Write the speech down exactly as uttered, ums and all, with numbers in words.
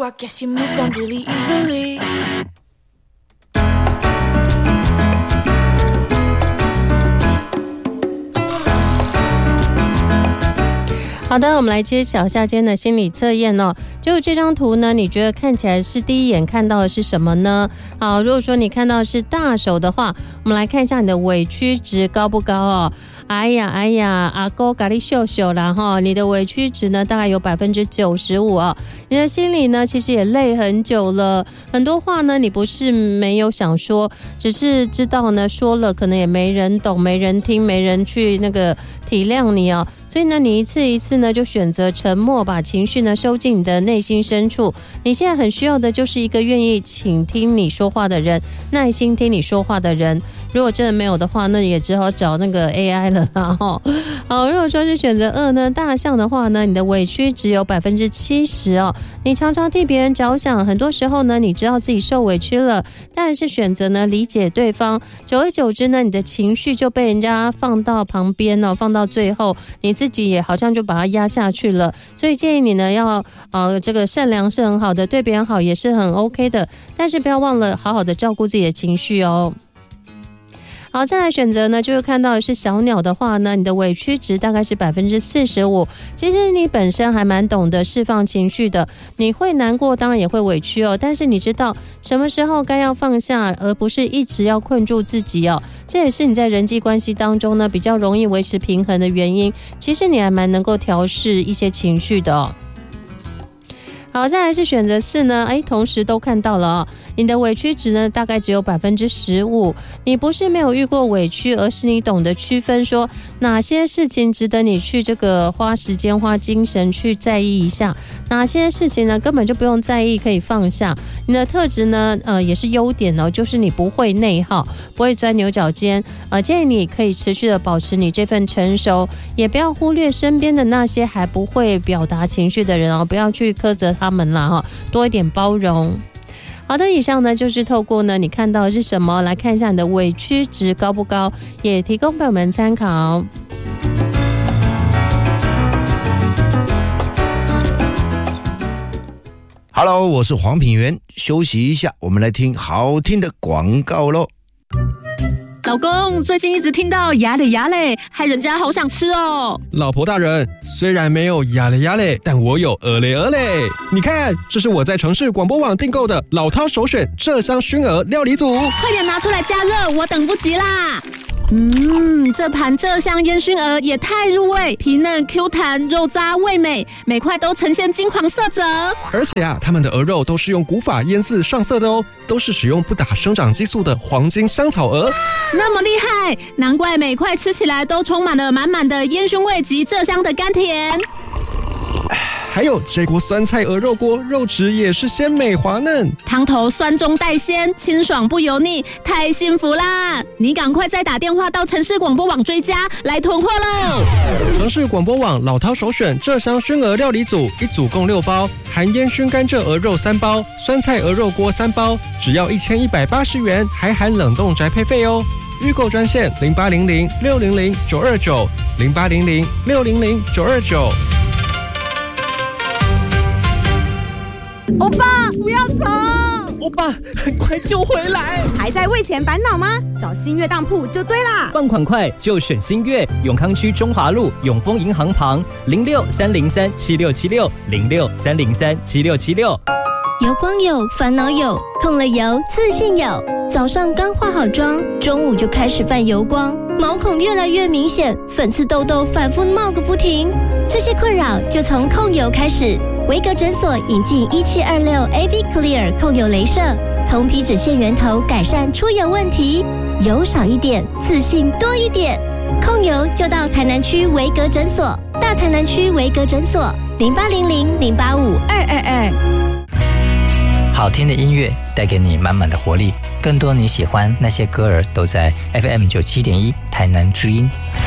I guess you moved on really easily. 好的，我们来揭晓下间的心理测验哦。就这张图呢，你觉得看起来是第一眼看到的是什么呢？好，如果说你看到的是大手的话，我们来看一下你的委屈值高不高哦。哎呀哎呀，阿哥咖喱秀秀啦哈，你的委屈值呢大概有百分之九十五哦。你的心里呢其实也累很久了，很多话呢你不是没有想说，只是知道呢说了可能也没人懂、没人听、没人去那个体谅你哦。所以呢，你一次一次呢就选择沉默，把情绪呢收进你的内心深处。你现在很需要的就是一个愿意倾听你说话的人，耐心听你说话的人。如果真的没有的话，那也只好找那个 A I 了啦。好，如果说是选择二呢，大象的话呢，你的委屈只有百分之七十哦。你常常替别人着想，很多时候呢，你知道自己受委屈了，但是选择呢理解对方。久而久之呢，你的情绪就被人家放到旁边哦，放到最后，你自己也好像就把它压下去了。所以建议你呢，要呃这个善良是很好的，对别人好也是很 OK 的，但是不要忘了好好的照顾自己的情绪哦。好，再来选择呢，就是看到的是小鸟的话呢，你的委屈值大概是百分之四十五。其实你本身还蛮懂得释放情绪的，你会难过，当然也会委屈哦，但是你知道什么时候该要放下，而不是一直要困住自己哦。这也是你在人际关系当中呢比较容易维持平衡的原因。其实你还蛮能够调适一些情绪的哦。好，再来是选择四呢，哎，同时都看到了哦。你的委屈值呢大概只有百分之十五。你不是没有遇过委屈，而是你懂得区分说哪些事情值得你去这个花时间花精神去在意一下，哪些事情呢根本就不用在意，可以放下。你的特质呢呃也是优点哦，就是你不会内耗，不会钻牛角尖。呃建议你可以持续的保持你这份成熟，也不要忽略身边的那些还不会表达情绪的人哦，不要去苛责他们啦哈，多一点包容。好的，以上呢就是透过呢你看到的是什么，来看一下你的委屈值高不高，也提供朋友们参考。 Hello， 我是黄品源，休息一下，我们来听好听的广告咯。 老公，最近一直听到牙嘞牙嘞，害人家好想吃哦。 老婆大人，虽然没有牙嘞牙嘞，但我有鹅嘞鹅嘞。你看，这是我在城市广播网订购的老饕首选鹧鸯熏鹅料理组， 快点拿出来加热，我等不及啦。嗯，这盘鹧鸯烟熏鹅也太入味，皮嫩 Q 弹，肉渣味美，每块都呈现金黄色泽。 而且啊，他们的鹅肉都是用古法腌制上色的哦，都是使用不打生长激素的黄金香草鹅。 那么厉害，难怪每块吃起来都充满了满满的烟熏味及鹧鸯的甘甜。 还有这锅酸菜鹅肉锅，肉质也是鲜美滑嫩， 汤头酸中带鲜，清爽不油腻，太幸福啦！你赶快再打电话到城市广播网追加，来囤货喽！ 城市广播网老饕首选鹧鸯熏鹅料理组，一组共六包，含烟熏甘蔗鹅肉三包，酸菜鹅肉锅三包，只要一千一百八十元，还含冷冻宅配费哦。预购专线零八零零六零零九二九零八零零六零零九二九。 欧巴，不要走！ 欧巴，很快就回来。 还在为钱烦恼吗？找新月当铺就对啦。 放款快就选新月，永康区中华路永丰银行旁零六三零三七六七六零六三零三七六七六。 油光有，烦恼有，控了油，自信有。早上刚化好妆，中午就开始泛油光，毛孔越来越明显，粉刺痘痘反复冒个不停。这些困扰就从控油开始。维格诊所引进一七二六 A V Clear 控油雷射，从皮脂腺源头改善出油问题，油少一点，自信多一点。控油就到台南区维格诊所，大台南区维格诊所零八零零零八五二二二。 好听的音乐带给你满满的活力，更多你喜欢那些歌儿都在 F M 九七点一台南之音。